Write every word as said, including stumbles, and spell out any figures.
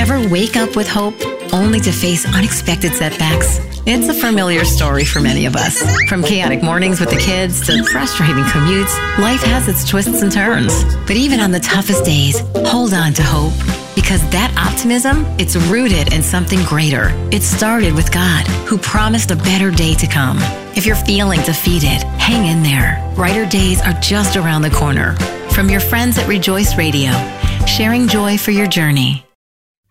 Ever wake up with hope only to face unexpected setbacks? It's a familiar story for many of us. From chaotic mornings with the kids to frustrating commutes, life has its twists and turns. But even on the toughest days, hold on to hope. Because that optimism, it's rooted in something greater. It started with God, who promised a better day to come. If you're feeling defeated, hang in there. Brighter days are just around the corner. From your friends at Rejoice Radio, sharing joy for your journey.